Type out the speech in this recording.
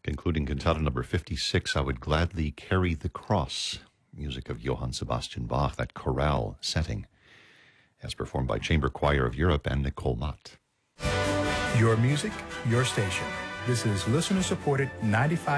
Concluding cantata number 56, I Would Gladly Carry the Cross, music of Johann Sebastian Bach, that chorale setting, as performed by Chamber Choir of Europe and Nicole Mott. Your music, your station. This is listener-supported 95.